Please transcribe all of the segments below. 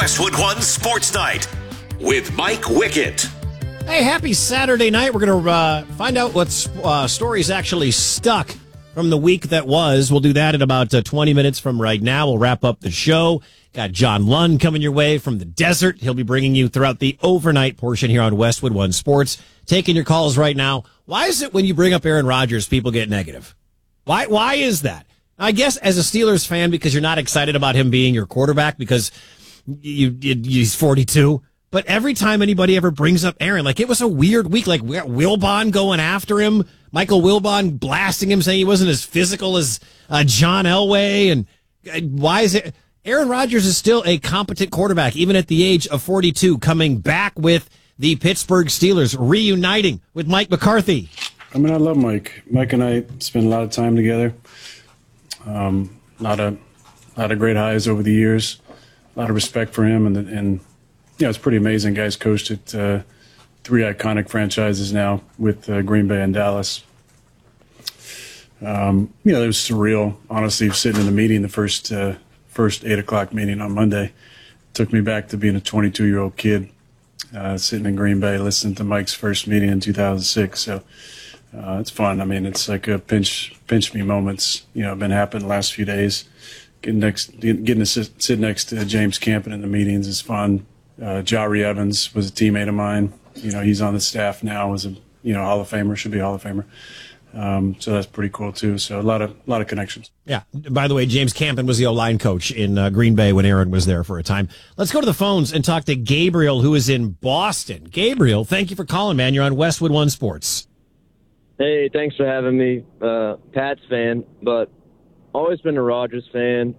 Westwood One Sports Night with Mike Wickett. Hey, happy Saturday night. We're going to find out what stories actually stuck from the week that was. We'll do that in about 20 minutes from right now. We'll wrap up the show. Got John Lund coming your way from the desert. He'll be bringing you throughout the overnight portion here on Westwood One Sports. Taking your calls right now. Why is it when you bring up Aaron Rodgers, people get negative? Why is that? I guess as a Steelers fan, because you're not excited about him being your quarterback because he's 42. But every time anybody ever brings up Aaron, like it was a weird week, like Wilbon going after him, Michael Wilbon blasting him, saying he wasn't as physical as John Elway. And why is it? Aaron Rodgers is still a competent quarterback, even at the age of 42, coming back with the Pittsburgh Steelers, reuniting with Mike McCarthy. I mean, I love Mike. Mike and I spend a lot of time together. A lot of great highs over the years. A lot of respect for him, and yeah, it's pretty amazing. Guys coached at three iconic franchises now with Green Bay and Dallas. It was surreal, honestly, sitting in the meeting, the first 8 o'clock meeting on Monday. Took me back to being a 22-year-old kid, sitting in Green Bay, listening to Mike's first meeting in 2006. So it's fun. I mean, it's like a pinch me moments. Been happening the last few days. Getting to sit next to James Campen in the meetings is fun. Jari Evans was a teammate of mine. He's on the staff now. Was a Hall of Famer, should be a Hall of Famer. So that's pretty cool too. So a lot of connections. Yeah. By the way, James Campen was the O-line coach in Green Bay when Aaron was there for a time. Let's go to the phones and talk to Gabriel, who is in Boston. Gabriel, thank you for calling, man. You're on Westwood One Sports. Hey, thanks for having me. Pats fan, but always been a Rodgers fan.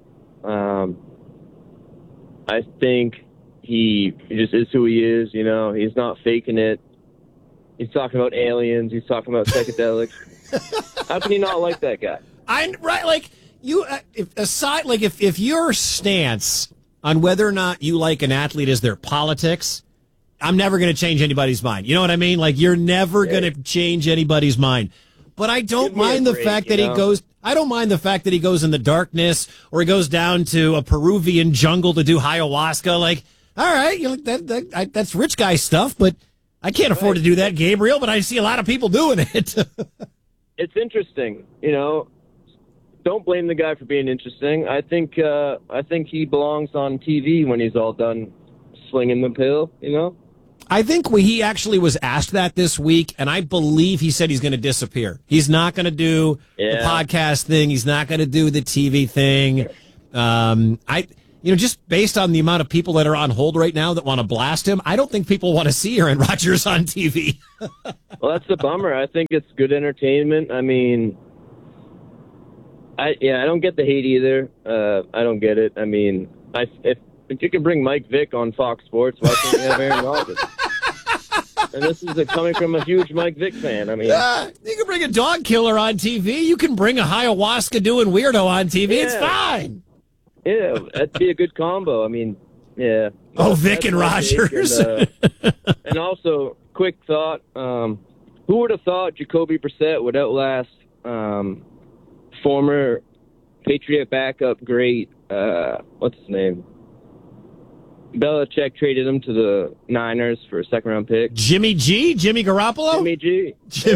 I think he just is who he is. He's not faking it. He's talking about aliens. He's talking about psychedelics. How can you not like that guy? If your stance on whether or not you like an athlete is their politics, I'm never going to change anybody's mind. You know what I mean? Like, you're never going to change anybody's mind. But I don't mind the fact that he goes. I don't mind the fact that he goes in the darkness or he goes down to a Peruvian jungle to do ayahuasca. Like, all right, that's rich guy stuff, but I can't afford to do that, Gabriel. But I see a lot of people doing it. It's interesting, Don't blame the guy for being interesting. I think he belongs on TV when he's all done slinging the pill. I think he actually was asked that this week, and I believe he said he's going to disappear. He's not going to do the podcast thing. He's not going to do the TV thing. Just based on the amount of people that are on hold right now that want to blast him, I don't think people want to see Aaron Rodgers on TV. Well, that's the bummer. I think it's good entertainment. I mean, I don't get the hate either. I don't get it. I mean, if you can bring Mike Vick on Fox Sports, why can't you have Aaron Rodgers? And this is coming from a huge Mike Vick fan. I mean, you can bring a dog killer on TV. You can bring a ayahuasca doing weirdo on TV. Yeah. It's fine. Yeah, that'd be a good combo. I mean, yeah. Oh, Vick and Rodgers. And also, quick thought: who would have thought Jacoby Brissett would outlast former Patriot backup great? What's his name? Belichick traded him to the Niners for a second-round pick. Jimmy Garoppolo? Jimmy G.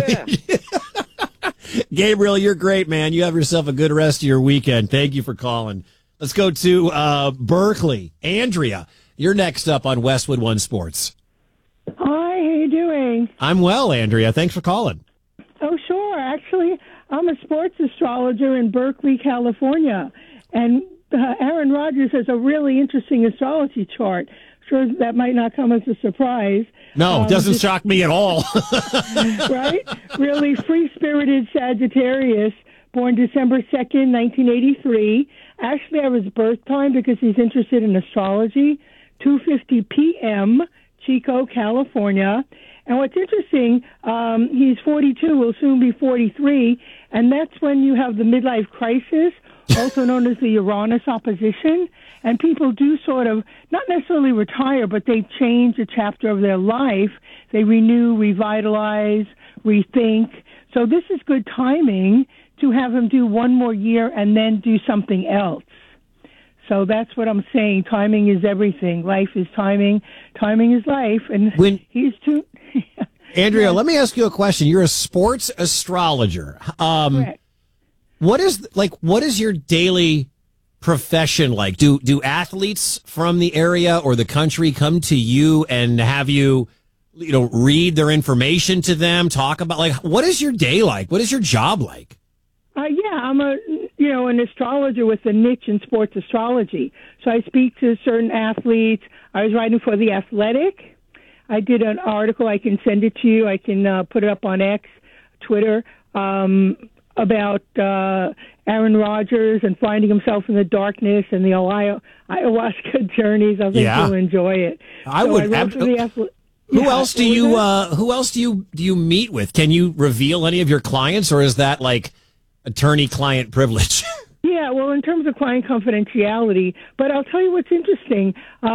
Gabriel, you're great, man. You have yourself a good rest of your weekend. Thank you for calling. Let's go to Berkeley. Andrea, you're next up on Westwood One Sports. Hi, how you doing? I'm well, Andrea. Thanks for calling. Oh, sure. Actually, I'm a sports astrologer in Berkeley, California, and Aaron Rodgers has a really interesting astrology chart. Sure, that might not come as a surprise. No, it doesn't shock me at all. Right? Really free-spirited Sagittarius, born December 2nd, 1983. Actually, I was birth time because he's interested in astrology. 2:50 p.m., Chico, California. And what's interesting, he's 42, will soon be 43, and that's when you have the midlife crisis, also known as the Uranus opposition. And people do sort of, not necessarily retire, but they change a chapter of their life. They renew, revitalize, rethink. So this is good timing to have him do one more year and then do something else. So that's what I'm saying. Timing is everything. Life is timing. Timing is life. And he's too. Andrea, let me ask you a question. You're a sports astrologer. Correct. What is your daily profession like? Do athletes from the area or the country come to you and have you read their information to them, talk about, like, what is your day like? What is your job like? Yeah, I'm an astrologer with a niche in sports astrology. So I speak to certain athletes. I was writing for The Athletic. I did an article. I can send it to you. I can put it up on X, Twitter, about Aaron Rodgers and finding himself in the darkness and the ayahuasca journeys. I think you'll enjoy it. Who else do you meet with? Can you reveal any of your clients, or is that like attorney-client privilege? Yeah, well, in terms of client confidentiality, but I'll tell you what's interesting.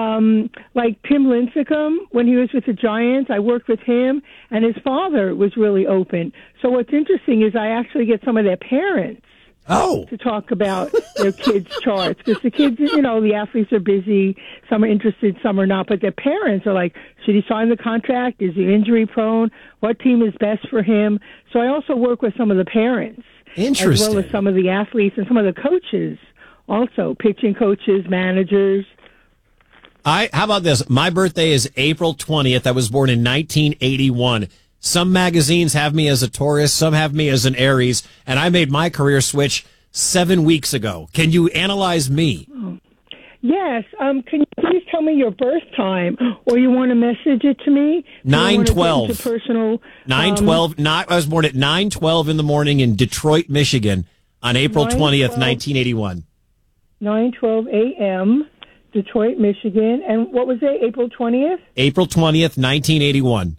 Like Tim Lincecum, when he was with the Giants, I worked with him, and his father was really open. So what's interesting is I actually get some of their parents to talk about their kids' charts, because the kids, the athletes are busy. Some are interested, some are not, but their parents are like, should he sign the contract? Is he injury prone? What team is best for him? So I also work with some of the parents. Interesting. As well as some of the athletes and some of the coaches, also pitching coaches, managers. How about this? My birthday is April 20th. I was born in 1981. Some magazines have me as a Taurus, some have me as an Aries, and I made my career switch 7 weeks ago. Can you analyze me? Yes. Can you please tell me your birth time, or you want to message it to me? 9/12. Personal. 9/12. I was born at 9/12 in the morning in Detroit, Michigan, on April 20th, 1981. 9:12 a.m. Detroit, Michigan, and what was it? April 20th. April 20th, 1981.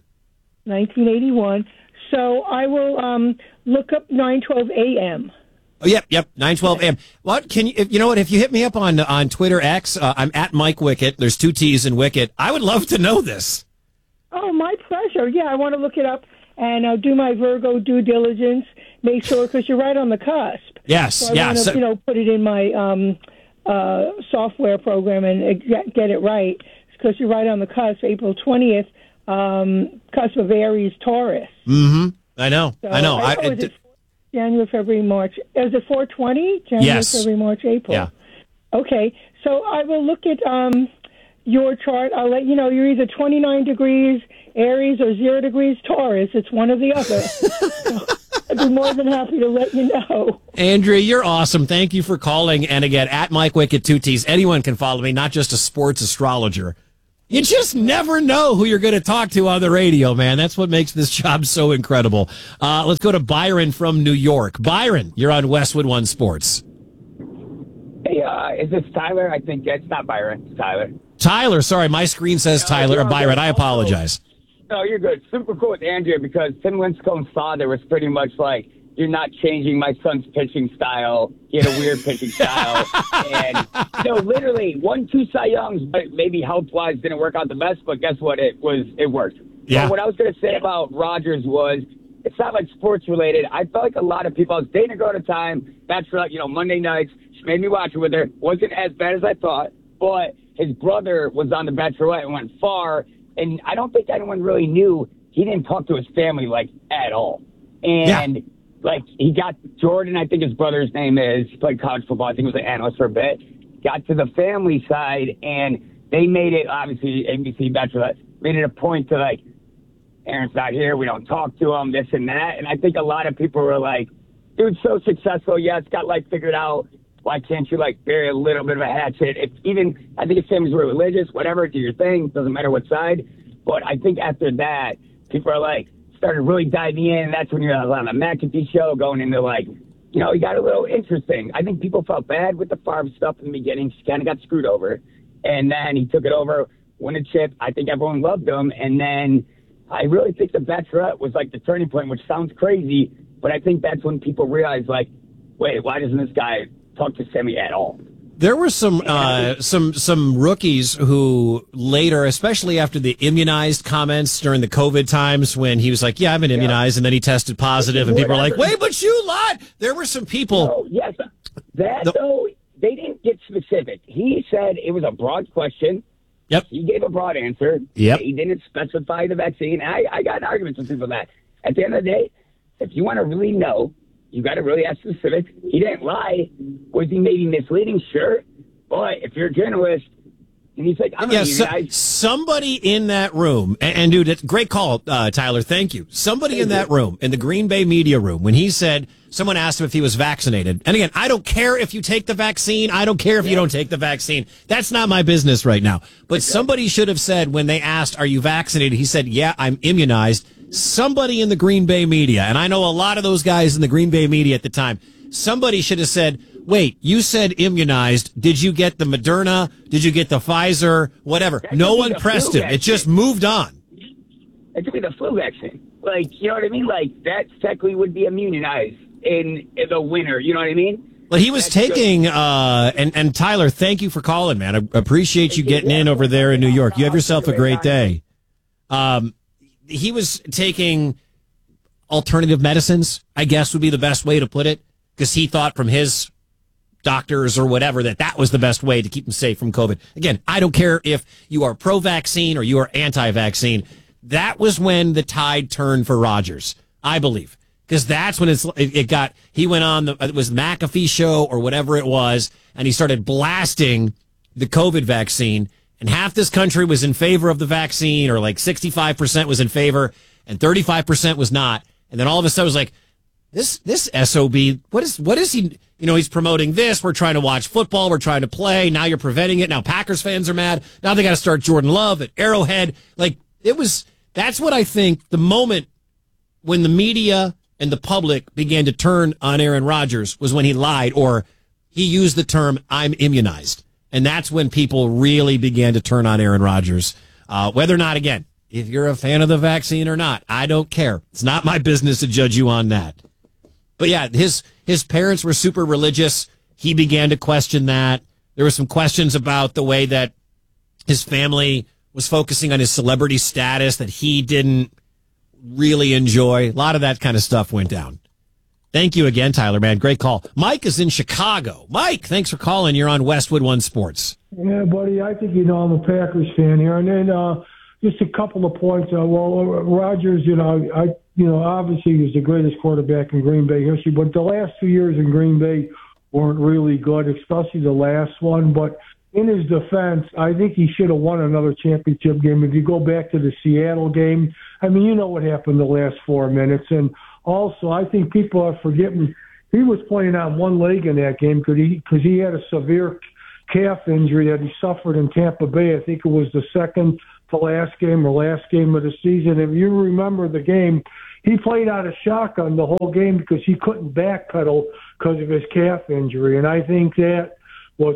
1981. So I will look up 9:12 a.m. Oh, yep, 9:12 a.m. What can you? If you hit me up on Twitter X, I'm at Mike Wickett. There's 2 T's in Wickett. I would love to know this. Oh, my pleasure. Yeah, I want to look it up and do my Virgo due diligence. Make sure, because you're right on the cusp. Yes, so I want to, put it in my software program and get it right, because you're right on the cusp. April 20th, cusp of Aries, Taurus. Mm-hmm. I know. January, February, March. Is it 4/20? January, February, March, April. Yeah. Okay. So I will look at your chart. I'll let you know you're either 29 degrees Aries or 0 degrees Taurus. It's one or the other. So I'd be more than happy to let you know. Andrea, you're awesome. Thank you for calling. And again, at Mike Wickett, 2 T's. Anyone can follow me, not just a sports astrologer. You just never know who you're going to talk to on the radio, man. That's what makes this job so incredible. Let's go to Byron from New York. Byron, you're on Westwood One Sports. Hey, is this Tyler? I think it's not Byron. It's Tyler. Tyler, sorry. My screen says Tyler. Byron, I apologize. No, you're good. Super cool with Andrea, because Tim Lincecum's father was pretty much like, you're not changing my son's pitching style. He had a weird pitching style. And, literally, 1-2 Cy Youngs, but maybe health-wise didn't work out the best, but guess what? It worked. Yeah. But what I was going to say about Rodgers was, it's not like sports-related. I felt like a lot of people, I was dating a girl at the time, Bachelorette, Monday nights, she made me watch it with her. Wasn't as bad as I thought, but his brother was on the Bachelorette and went far, and I don't think anyone really knew. He didn't talk to his family, at all. And... Yeah. He got Jordan, I think his brother's name is. He played college football. I think he was an analyst for a bit. Got to the family side, and they made it, obviously, ABC Bachelorette, made it a point to, Aaron's not here. We don't talk to him, this and that. And I think a lot of people were like, dude's so successful. Yeah, it's got, figured out. Why can't you, bury a little bit of a hatchet? I think his family's really religious. Whatever, do your thing. Doesn't matter what side. But I think after that, people are started really diving in. That's when you're on the McAfee show going into you got a little interesting. I think people felt bad with the Favre stuff in the beginning. She kind of got screwed over. And then he took it over, won a chip. I think everyone loved him. And then I really think the Bachelorette was the turning point, which sounds crazy, but I think that's when people realized wait, why doesn't this guy talk to Sammy at all? There were some rookies who later, especially after the immunized comments during the COVID times, when he was like, "Yeah, I've been immunized," and then he tested positive, and people were like, "Wait, but you lied." There were some people. No, yes, that they didn't get specific. He said it was a broad question. Yep. He gave a broad answer. Yep. He didn't specify the vaccine. I got arguments with people that. At the end of the day, if you want to really know, you got to really ask specific. He didn't lie. Was he maybe misleading? Sure. But if you're a journalist, and he's like, I'm going to guys. Somebody in that room, and dude, it's great call, Tyler. Thank you. Somebody in that room, in the Green Bay media room, when he said, someone asked him if he was vaccinated. And again, I don't care if you take the vaccine. I don't care if you don't take the vaccine. That's not my business right now. But somebody should have said when they asked, are you vaccinated? He said, yeah, I'm immunized. Somebody in the Green Bay media, and I know a lot of those guys in the Green Bay media at the time, somebody should have said, wait, you said immunized. Did you get the Moderna? Did you get the Pfizer? Whatever. No one pressed him. It just moved on. It could be the flu vaccine. Like, you know what I mean? Like, that technically would be immunized in the winter. You know what I mean? Well, he was taking, and Tyler, thank you for calling, man. I appreciate you getting in over there in New York. You have yourself a great day. He was taking alternative medicines, I guess would be the best way to put it, because he thought from his doctors or whatever that was the best way to keep him safe from COVID. Again, I don't care if you are pro-vaccine or you are anti-vaccine. That was when the tide turned for Rodgers, I believe, because that's when he went on it was McAfee show or whatever it was, and he started blasting the COVID vaccine, and half this country was in favor of the vaccine, or like 65% was in favor and 35% was not. And then all of a sudden it was like, this SOB, what is he, he's promoting this. We're trying to watch football. We're trying to play. Now you're preventing it. Now Packers fans are mad. Now they got to start Jordan Love at Arrowhead. Like, that's what I think the moment when the media and the public began to turn on Aaron Rodgers was when he lied, or he used the term, I'm immunized. And that's when people really began to turn on Aaron Rodgers. Whether or not, again, if you're a fan of the vaccine or not, I don't care. It's not my business to judge you on that. But yeah, his parents were super religious. He began to question that. There were some questions about the way that his family was focusing on his celebrity status that he didn't really enjoy. A lot of that kind of stuff went down. Thank you again, Tyler, man. Great call. Mike is in Chicago. Mike, thanks for calling. You're on Westwood One Sports. Yeah, buddy, I think I'm a Packers fan here. And then just a couple of points. Rodgers, obviously he was the greatest quarterback in Green Bay history, but the last 2 years in Green Bay weren't really good, especially the last one. But in his defense, I think he should have won another championship game. If you go back to the Seattle game, I mean, you know what happened the last 4 minutes. And also, I think people are forgetting he was playing on one leg in that game because he had a severe calf injury that he suffered in Tampa Bay. I think it was the second to last game or last game of the season. If you remember the game, he played out of shotgun the whole game because he couldn't backpedal because of his calf injury. And I think that was,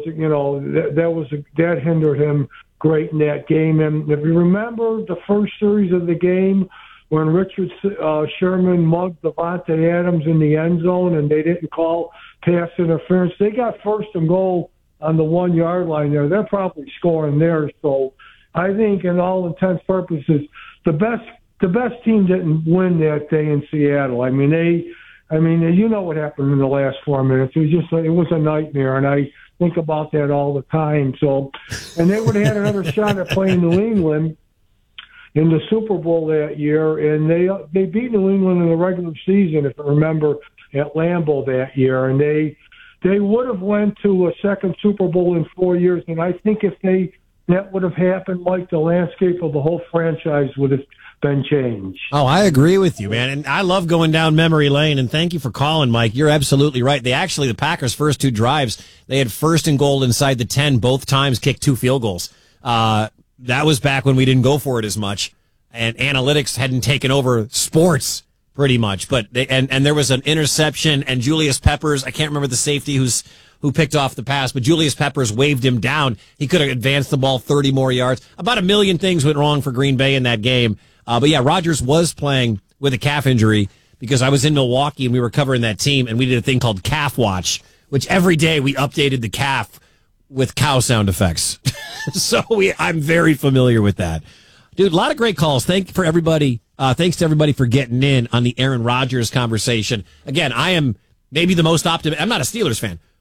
that hindered him great in that game. And if you remember the first series of the game when Richard Sherman mugged Devontae Adams in the end zone and they didn't call pass interference, they got first and goal on the 1 yard line there. They're probably scoring there. So I think in all intents and purposes, the best team didn't win that day in Seattle. I mean, you know what happened in the last 4 minutes. It was a nightmare, and I think about that all the time. So, and they would have had another shot at playing New England in the Super Bowl that year, and they beat New England in the regular season, if you remember, at Lambeau that year, and they would have went to a second Super Bowl in 4 years, and I think if that would have happened, Mike, the landscape of the whole franchise would have been changed. Oh, I agree with you, man. And I love going down memory lane, and thank you for calling, Mike. You're absolutely right. The Packers' first two drives, they had first and goal inside the 10, both times kicked 2 field goals. That was back when we didn't go for it as much, and analytics hadn't taken over sports pretty much. But and there was an interception, and Julius Peppers, I can't remember the safety who picked off the pass, but Julius Peppers waved him down. He could have advanced the ball 30 more yards. About a million things went wrong for Green Bay in that game. But yeah, Rodgers was playing with a calf injury because I was in Milwaukee and we were covering that team, and we did a thing called Calf Watch, which every day we updated the calf with cow sound effects. So I'm very familiar with that. Dude, a lot of great calls. Thanks to everybody for getting in on the Aaron Rodgers conversation. Again, I am maybe the most optimistic. I'm not a Steelers fan,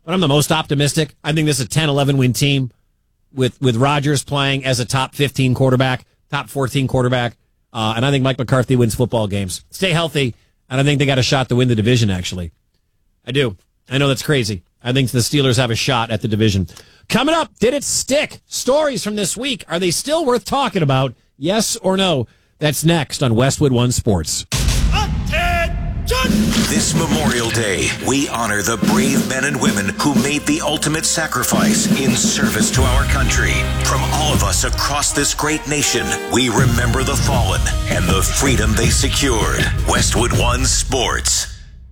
but I'm the most optimistic. I think this is a 10-11 win team with Rodgers playing as a top 15 quarterback, top 14 quarterback. And I think Mike McCarthy wins football games. Stay healthy, and I think they got a shot to win the division, actually. I do. I know that's crazy. I think the Steelers have a shot at the division. Coming up, did it stick? Stories from this week. Are they still worth talking about? Yes or no? That's next on Westwood One Sports. This Memorial Day, we honor the brave men and women who made the ultimate sacrifice in service to our country. From all of us across this great nation, we remember the fallen and the freedom they secured. Westwood One Sports.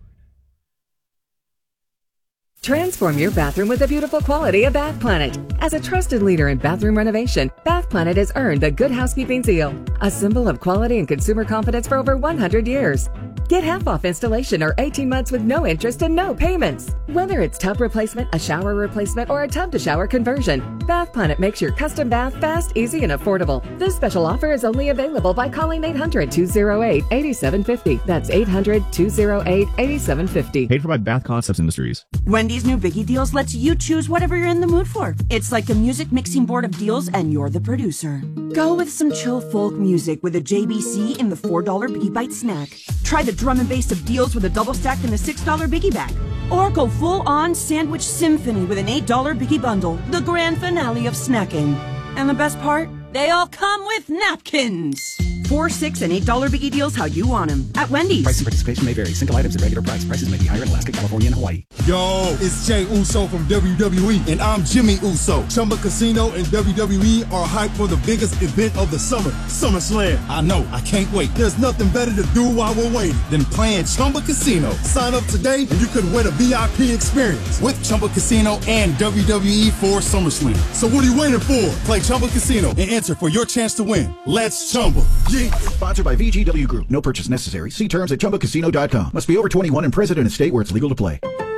Transform your bathroom with the beautiful quality of Bath Planet. As a trusted leader in bathroom renovation, Bath Planet has earned the Good Housekeeping seal, a symbol of quality and consumer confidence for over 100 years. Get half off installation or 18 months with no interest and no payments. Whether it's tub replacement, a shower replacement, or a tub-to-shower conversion, Bath Planet makes your custom bath fast, easy, and affordable. This special offer is only available by calling 800-208-8750. That's 800-208-8750. Paid for by Bath Concepts Industries. Wendy's new Biggie Deals lets you choose whatever you're in the mood for. It's like a music mixing board of deals, and you're the producer. Go with some chill folk music with a JBC in the $4 Biggie Bite snack. Try the drum and bass of deals with a double stack in the $6 Biggie bag. Or go full-on sandwich symphony with an $8 Biggie bundle, the grand finale of snacking. And the best part? They all come with napkins. $4, $6, and $8 Biggie Deals how you want them at Wendy's. Price and participation may vary. Single items at regular price. Prices may be higher in Alaska, California, and Hawaii. Yo, it's Jay Uso from WWE, and I'm Jimmy Uso. Chumba Casino and WWE are hyped for the biggest event of the summer, SummerSlam. I know, I can't wait. There's nothing better to do while we're waiting than playing Chumba Casino. Sign up today, and you could win a VIP experience with Chumba Casino and WWE for SummerSlam. So what are you waiting for? Play Chumba Casino and enter for your chance to win. Let's Chumba. Sponsored by VGW Group. No purchase necessary. See terms at ChumbaCasino.com. Must be over 21 and present in a state where it's legal to play.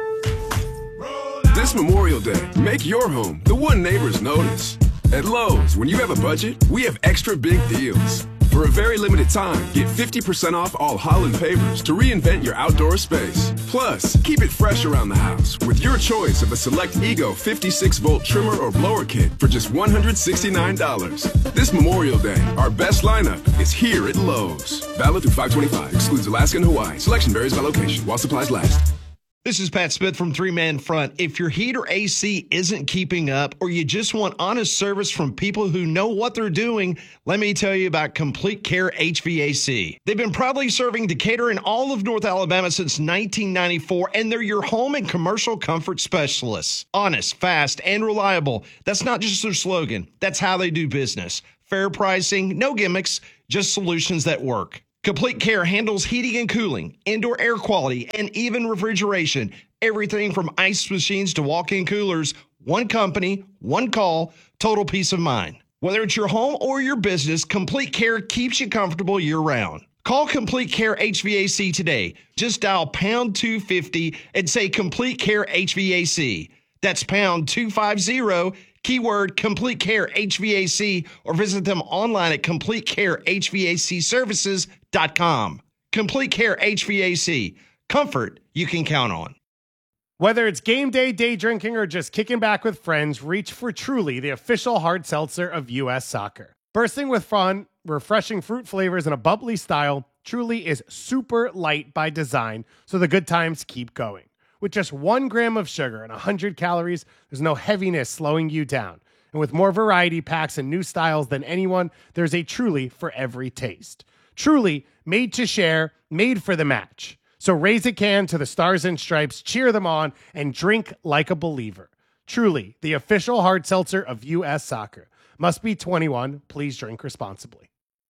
This Memorial Day, make your home the one neighbors notice. At Lowe's, when you have a budget, we have extra big deals. For a very limited time, get 50% off all Holland pavers to reinvent your outdoor space. Plus, keep it fresh around the house with your choice of a Select Ego 56-volt trimmer or blower kit for just $169. This Memorial Day, our best lineup is here at Lowe's. Valid through 5/25. Excludes Alaska and Hawaii. Selection varies by location while supplies last. This is Pat Smith from Three Man Front. If your heat or AC isn't keeping up, or you just want honest service from people who know what they're doing, let me tell you about Complete Care HVAC. They've been proudly serving Decatur and all of North Alabama since 1994, and they're your home and commercial comfort specialists. Honest, fast, and reliable. That's not just their slogan. That's how they do business. Fair pricing, no gimmicks, just solutions that work. Complete Care handles heating and cooling, indoor air quality, and even refrigeration. Everything from ice machines to walk-in coolers. One company, one call, total peace of mind. Whether it's your home or your business, Complete Care keeps you comfortable year-round. Call Complete Care HVAC today. Just dial pound 250 and say Complete Care HVAC. That's pound 250, keyword Complete Care HVAC, or visit them online at CompleteCareHVACservices.com. Complete Care HVAC. Comfort you can count on. Whether it's game day, day drinking, or just kicking back with friends, reach for Truly, the official hard seltzer of U.S. Soccer. Bursting with fun, refreshing fruit flavors, and a bubbly style, Truly is super light by design, so the good times keep going. With just 1 gram of sugar and 100 calories, there's no heaviness slowing you down. And with more variety packs and new styles than anyone, there's a Truly for every taste. Truly, made to share, made for the match. So raise a can to the Stars and Stripes, cheer them on, and drink like a believer. Truly, the official hard seltzer of U.S. Soccer. Must be 21. Please drink responsibly.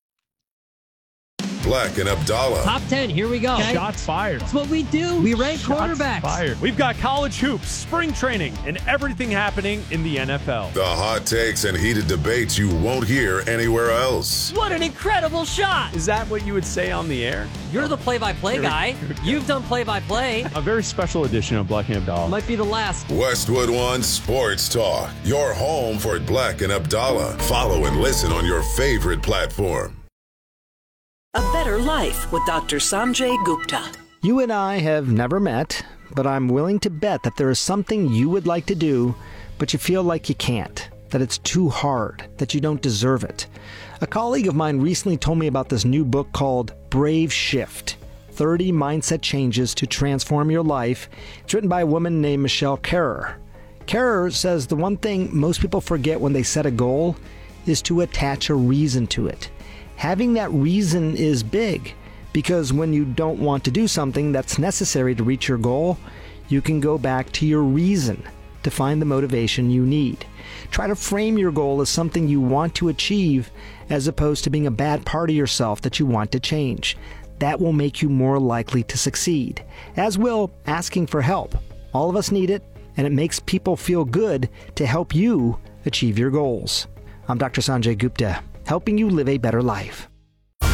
Black and Abdallah. Top 10, here we go. Okay. Shots fired. That's what we do. We rank quarterbacks. Fired. We've got college hoops, spring training, and everything happening in the NFL. The hot takes and heated debates you won't hear anywhere else. What an incredible shot. Is that what you would say on the air? You're the play-by-play guy. You've done play-by-play. A very special edition of Black and Abdallah. Might be the last. Westwood One Sports Talk. Your home for Black and Abdallah. Follow and listen on your favorite platform. A Better Life with Dr. Sanjay Gupta. You and I have never met, but I'm willing to bet that there is something you would like to do, but you feel like you can't, that it's too hard, that you don't deserve it. A colleague of mine recently told me about this new book called Brave Shift, 30 Mindset Changes to Transform Your Life. It's written by a woman named Michelle Kerrer. Kerrer says the one thing most people forget when they set a goal is to attach a reason to it. Having that reason is big, because when you don't want to do something that's necessary to reach your goal, you can go back to your reason to find the motivation you need. Try to frame your goal as something you want to achieve as opposed to being a bad part of yourself that you want to change. That will make you more likely to succeed, as will asking for help. All of us need it, and it makes people feel good to help you achieve your goals. I'm Dr. Sanjay Gupta, helping you live a better life.